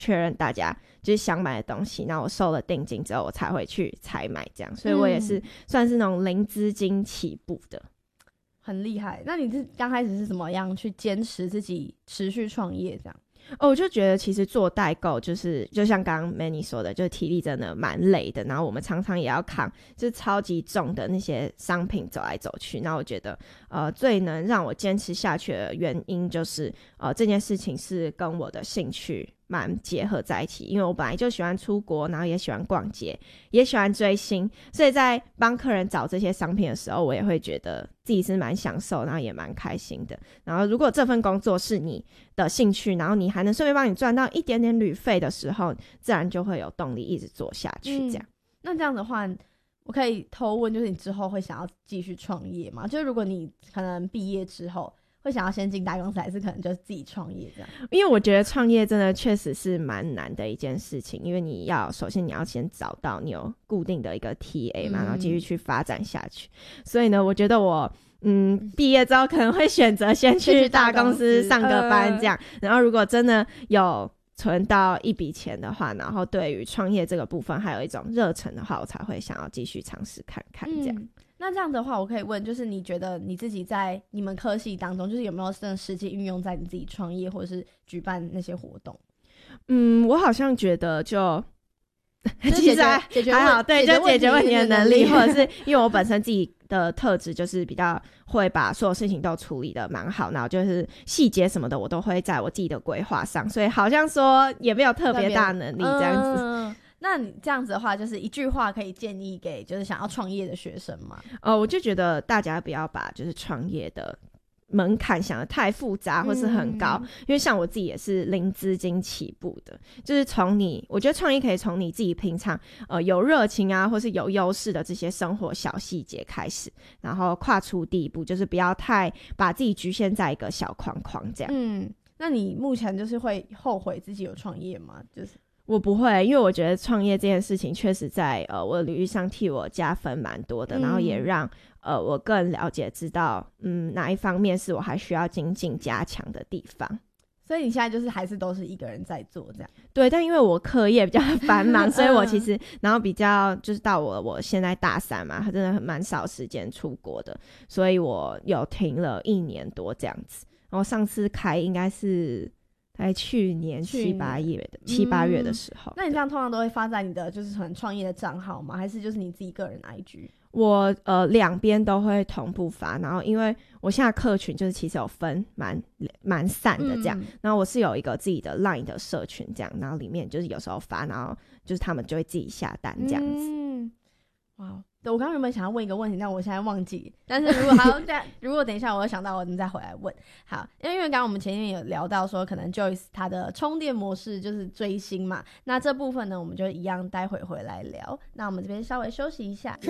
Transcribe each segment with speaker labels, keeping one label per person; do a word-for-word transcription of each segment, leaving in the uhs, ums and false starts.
Speaker 1: 确认大家就是想买的东西，那我收了定金之后我才会去采买这样，所以我也是算是那种零资金起步的、嗯、
Speaker 2: 很厉害。那你是刚开始是怎么样去坚持自己持续创业这样？
Speaker 1: 哦，我就觉得其实做代购就是就像刚刚 Manny 说的，就是体力真的蛮累的，然后我们常常也要扛就是超级重的那些商品走来走去，那我觉得呃最能让我坚持下去的原因就是呃这件事情是跟我的兴趣蛮结合在一起，因为我本来就喜欢出国，然后也喜欢逛街，也喜欢追星，所以在帮客人找这些商品的时候，我也会觉得自己是蛮享受，然后也蛮开心的。然后如果这份工作是你的兴趣，然后你还能顺便帮你赚到一点点旅费的时候，自然就会有动力一直做下去这样、嗯、
Speaker 2: 那这样的话我可以偷问，就是你之后会想要继续创业吗？就是如果你可能毕业之后会想要先进大公司，还是可能就是自己创业这样？
Speaker 1: 因为我觉得创业真的确实是蛮难的一件事情，因为你要首先你要先找到你有固定的一个 T A 嘛、嗯、然后继续去发展下去。所以呢，我觉得我嗯毕业之后可能会选择先去大公司上个班这样、呃、然后如果真的有存到一笔钱的话，然后对于创业这个部分还有一种热忱的话，我才会想要继续尝试看看这样、嗯
Speaker 2: 那这样的话我可以问，就是你觉得你自己在你们科系当中，就是有没有真的实际运用在你自己创业或者是举办那些活动？
Speaker 1: 嗯，我好像觉得就其实还
Speaker 2: 解决
Speaker 1: 还好，对，就解决问题的能力，或者是因为我本身自己的特质就是比较会把所有事情都处理的蛮好，然后就是细节什么的我都会在我自己的规划上，所以好像说也没有特别大能力这样子、
Speaker 2: 嗯，那你这样子的话，就是一句话可以建议给就是想要创业的学生吗？
Speaker 1: 呃，我就觉得大家不要把就是创业的门槛想得太复杂或是很高、嗯、因为像我自己也是零资金起步的，就是从你我觉得创业可以从你自己平常呃有热情啊或是有优势的这些生活小细节开始，然后跨出第一步，就是不要太把自己局限在一个小框框这样。
Speaker 2: 嗯，那你目前就是会后悔自己有创业吗？就是
Speaker 1: 我不会，因为我觉得创业这件事情确实在呃我的领域上替我加分蛮多的、嗯、然后也让呃我更了解知道嗯哪一方面是我还需要精进加强的地方。
Speaker 2: 所以你现在就是还是都是一个人在做这样？
Speaker 1: 对，但因为我课业比较繁忙所以我其实然后比较就是到我我现在大三嘛，他真的蛮少时间出国的，所以我有停了一年多这样子，然后上次开应该是在去年七八月的七八月的时候、嗯、
Speaker 2: 那你这样通常都会发在你的就是可能创业的账号吗？还是就是你自己个人 I G？
Speaker 1: 我呃两边都会同步发，然后因为我现在客群就是其实有分蛮蛮散的这样、嗯、然后我是有一个自己的 Line 的社群这样，然后里面就是有时候发，然后就是他们就会自己下单这样子。
Speaker 2: 嗯，哇，对，我刚刚原本想要问一个问题，但我现在忘记，但是如果好如果等一下我有想到我再回来问。好，因为因为刚刚我们前面有聊到说可能 Joyce 她的充电模式就是追星嘛，那这部分呢我们就一样待会回来聊，那我们这边稍微休息一下。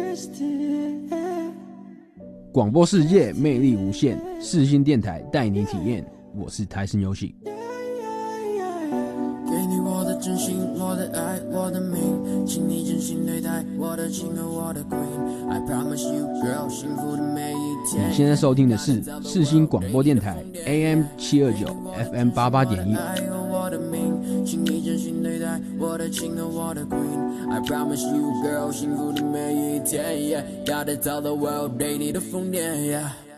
Speaker 3: 广播世界魅力无限，世新电台带你体验，我是台森游戏。给你我的真心，我的爱，我的命，请你真心对待我的情和我的 queen。 I promise you girl， 幸福的每一天。你现在收听的是世新广播电台 A M 七二九 F M 八八点一。请你真心对待我的情和我的 queen。 I promise you girl， 幸福的每一天、yeah， gotta tell the world 对你的疯癫、yeah